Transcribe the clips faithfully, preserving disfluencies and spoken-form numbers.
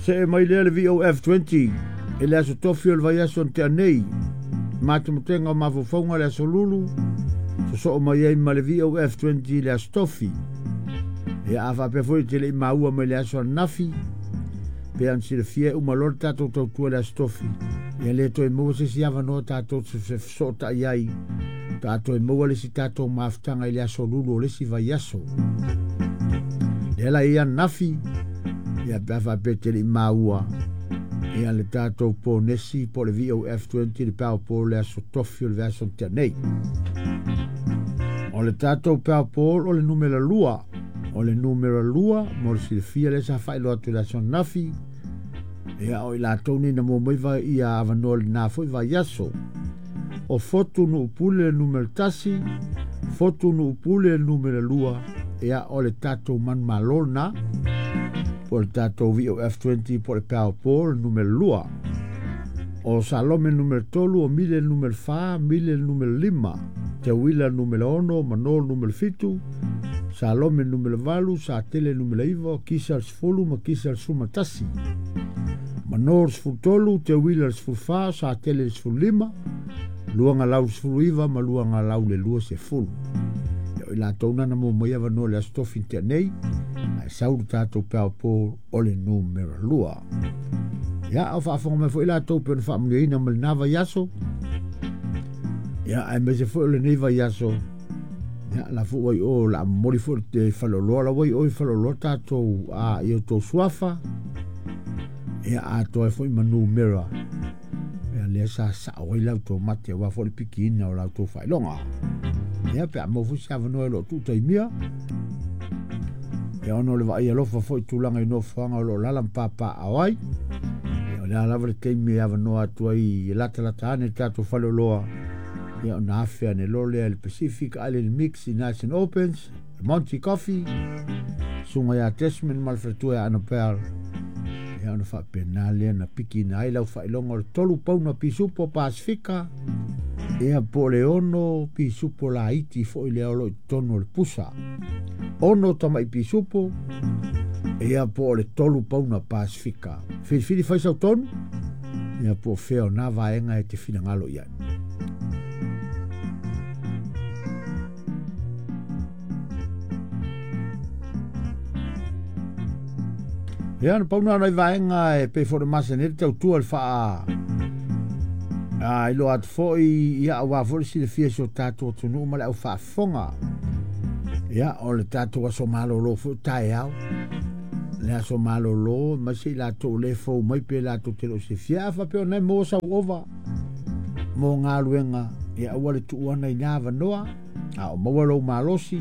Se e mai lea le V O F twenty. E le aso tofi o le vai aso te anei. Mātamutenga o mafofonga le aso lulu. So so o mai ei ma le V O F twenty le aso tofi. E a wha pe foi te le maua mai le aso nafi. Pe an si le fie umalor tato tau tua le aso tofi. E le to e mua se si awa no tato se so ta iai. Tato e mua le si tato maftanga i le aso lulu o le si vai aso. E la ia nafi. E a pe pe te le maua. E le tātou po nesi po le V O F twenty le pao po le aso tofi o le aso te nei. O le tātou pao po o le numero lua. O le numero lua mo le silfia le sa fai lo atu le aso nafi. E a o i la toni na mo maiva i a avano le na foi vai aso. O fotu nu upule le numero tasi. Fotu nu upule le numero lua. E a o le tātou man malona. Po le tātou V O F twenty po le pao po le numero lua. O salome numero tolu o mile numero fa, mile numero lima. Te wila numero ono, manol numero fitu. Salome numero valu, sa tele numero ivo, kisa al sfulu, ma kisa al sumatasi. Manol sfutolu, te wila al sfufa, sa tele al sfulima. Luanga lau sfulu iva, ma luanga lau le lua se fulu. I la tona na mo mai ava no le astofi te nei. Ai sauru tātou pao po o le numero lua. Ia, au whaafonga mai fo i la tau pe na whaamuni ina ma le nava yaso. Ia, ai me se fo le neva yaso. Ia, la fo wai o la mori fo te whaloloa la wai o i whaloloa tātou a i o tō suafa. Ia, a tō e fo i ma numero. Ia, lea sa sa wai lau tō mate wa fo le piki ina o lau tō whailonga. Ia pe a mofu si awa noe lo tuta i mia. E ono le vai alofa foi tulanga i no whanga lo lalam papa awai. E o le alawa le teimi awa noa atua i lata lata ane tato whalo loa. E o na awhia ne lolea le Pacific Island Mix i National Opens. Monty Coffee. Sunga ya Tesman malfretua e anopel. E ono wha penalea na piki na ailau whailonga le tolu pauna pisupo Pasifika. Ea po le ono pisupo la iti fo i le olo i tono le pusa. Ono tama i pisupo. Ea po le tolu pauna Pasifika. Fili fili faisa o tono. Ea po feo na vaenga e te fina ngalo ian. Ea na pauna na i vaenga e pe fo de masenete tau tua le faa. Ah, ilo at foi ia wa for si le fie so tato tunu ma le au fa fonga. Ia o le tato wa so malo lo fo tai au. Le so malo lo ma si la to le fo mai pe la to te lo se fia fa pe na mo sa ova. Mo nga luenga ia wa le tu ona ina va noa. A o mo lo malosi.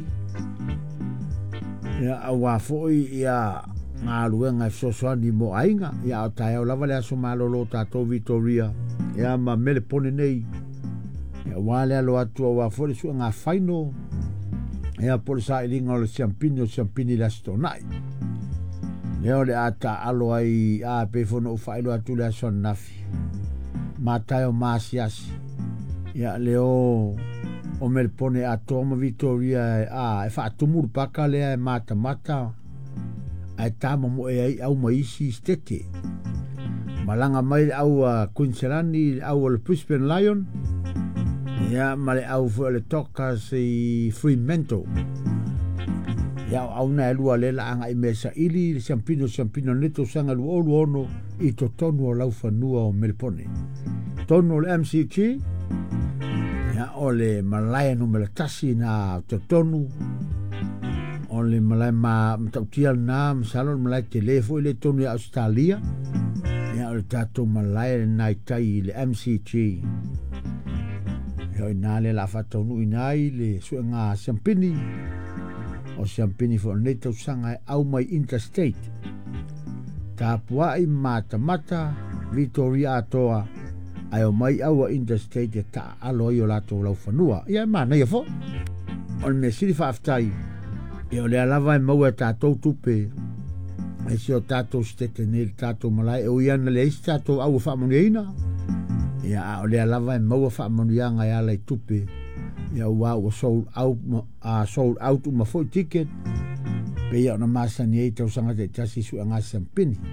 Ia wa foi ia nga luenga so so ni mo ainga ia o tai au lava le so malo lo tato Victoria. Ia ma mele pone nei. Ia wale alo atua wa fore su nga faino. Ia por sa ilinga o le champini o champini la stonai. Leo le ata alo ai a pe fono o failo atu le son nafi. Matai o masiasi. Ia leo o mele pone ato ma Victoria a e fa tumur paka le e mata mata. Ai tamo mo e au maisi stete. Malanga mai au uh, Queensland au le Brisbane Lion. Ia male au fo le toka si Fremantle. Ia au na lua le la anga i mesa ili le champino champino neto sanga lu olu ono i to tonu o lau fanua o Melbourne. Tonu le M C T. Ia o le malaya no me le tasi na to tonu. O le malaya ma mtautia na msalon malaya telefo ile tonu ya Australia. Ia o le tatou malaya nai tai le M C G. Ia o ina le la fatonu inai le suenga champini. O champini fo ne tau sanga au mai interstate. Tapua i mata mata Victoria atoa. Ai o mai au interstate ta alo i o lato lau fanua. Ia ma nei fo. O me siri fa aftai. Ia o le alava e mau e tatou tupe. E si o tatou stete ne tatou malai. O iana le isi tatou au whaamoniaina. Ia o le alava e mau whaamonianga e ala i tupe. Ia ua ua sold out a uh, sold out uma foi ticket. Pe ia na masani e tau sanga te tasi su anga champini.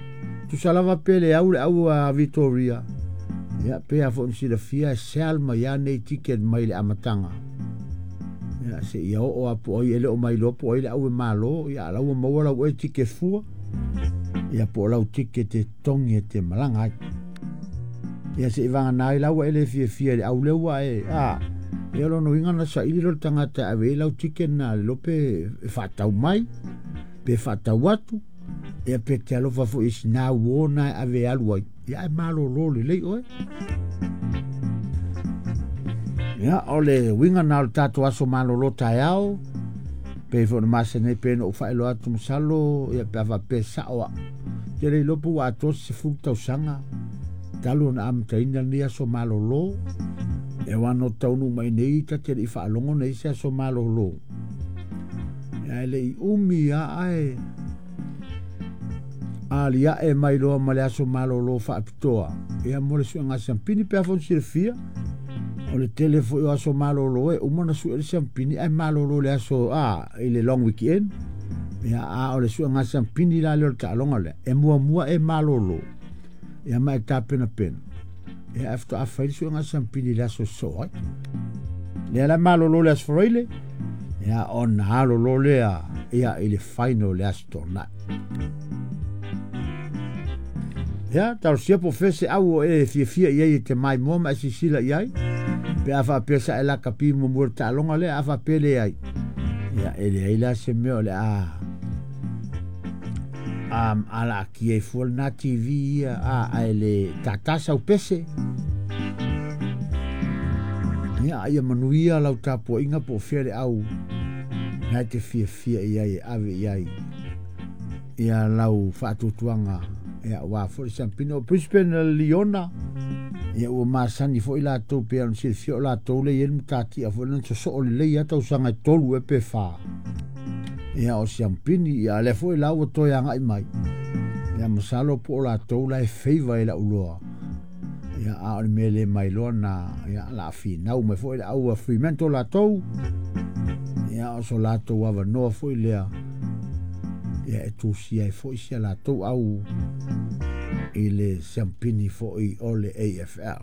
tu salava pele au le au a Victoria ia pe a fo si la fia selma ia nei ticket mai le amatanga ia se ia o apo ai ele o mai lopo ai le au malo ia la o mo la o ticket fu ia po la ticket te tongi te malanga ia se vanga nai la o ele fia fia le au le wa e a ia lo no inga na sa ili lo tangata ave la ticket na lope fa tau mai pe fa tau watu e pe te alofa fo is na wona ave alua ia e malo lo le le oe ia ole winga na o tatu aso malo lo tai au pe fo na masa ne pe no fa elo atu msalo ia pe ava pe sawa te le lopu wa to se fu tau sanga talo na am taina ni aso malo lo e wano taunu mai nei ta te i fa longo nei se aso malo lo ia le umi a ai alia e mai loa ma le aso malo lo fa apitoa ia mo le suanga sampini pe afon sirfia o le telefo i aso malo lo e umona su e sampini ai malo lo le aso a i le long weekend ia a o le suanga sampini la le o talonga le e mua mua e malo lo ia mai ta pena pena ia after a fai suanga sampini le aso so ai le la malo lo le aso freile ia on halo lo le ia i le final le aso torna ya tal sia po fese au e fia fia ia te mai mo ma si sila ia pe afa pesa ela kapi mo mo ta longa le afa pele ai ya ele ila se me ole a am ala ki e full na T V a a ele tata sa pese ya ia manuia la ta po inga po fere au na te fia fia ia ave ia ia lau fatu tuanga ia wa fo sampino Brisbane Leona ia o masani fo ila to pe on se fio la to le yen tati a fo nan so so le ia to sanga tolu e pe fa ia o sampini ia le fo ila o to yanga i mai ia masalo po la to la e feiva ila uloa ia a o mele mai lona ia la fi na o me fo ila o frimento la to ia o so la to wa no fo ila ia e tu sia e fo sia la to au ile sampini fo i ole A F L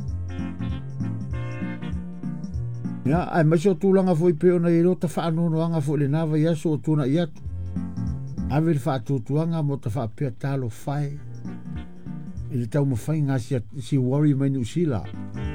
ia ai mai so tulanga fo i pe ona i rota fa no no anga fo le nava ia so tuna ia ave fa tu tuanga mo ta fa pe talo fai ile tau mo fai nga si si worry mai nu sila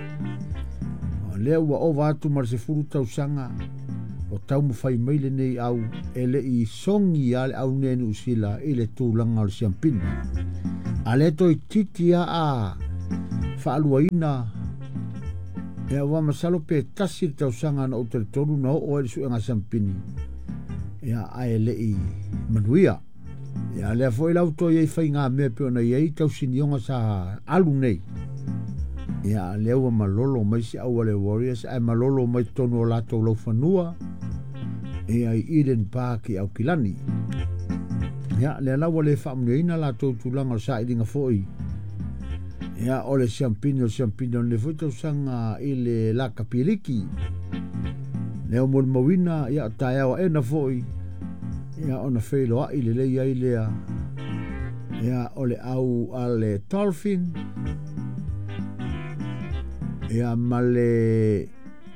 le wa o va tu mar se furu tau sanga o tau mo fai mai le nei au ele i songi ale au nenu sila ile tulanga o sampini ale to titia a fa aluaina e wa masalo pe tasi tau sanga na o te tolu na o e suenga sampini ia a ele i manuia ia le foi la auto ia fai nga me pe ona ia tau sinionga sa alu nei ia le wa malolo mai si au le Warriors ai malolo mai tono la to lo fanua ia i Eden Park i au kilani ia le la wale fa mneina la to tulanga sa idinga foi ia ole champino champino le foto sanga ile la kapiliki le o mowina ia taia o ena foi ia ona felo ile le ia ile ia ole au ale dolphin ia male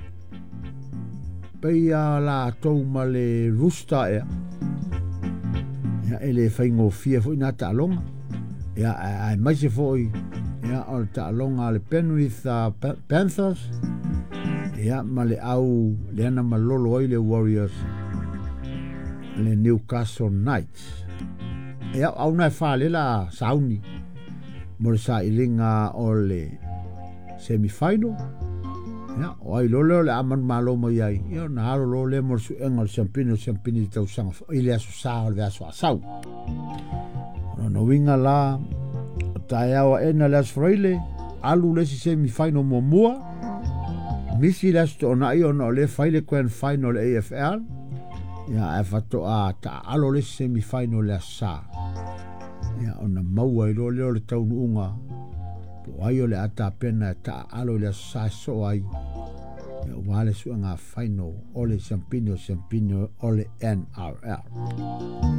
peia la to male rusta ia ia ele faingo fia foi na talonga ia ai mai se foi ia o talonga le Penrith uh, Panthers ia male au le ana malolo ai le Warriors le Newcastle Knights ia au na fa le la sauni mo sa ilinga o le semifinal ya o ai lolo le aman malo mo ia ia na halo lo le mo su engol champino champini tau sanga ile aso sa o le aso asau no no winga la taia o ena le aso freile alu le si semifinal mo mua misi le aso na io no le faile quen final A F L ya e fatto a ta alo le semifinal le sa ya ona mau ai lo le tau unga po ai ole ata pena ta alo le sa so ai e wale su nga final ole champino champino ole N R L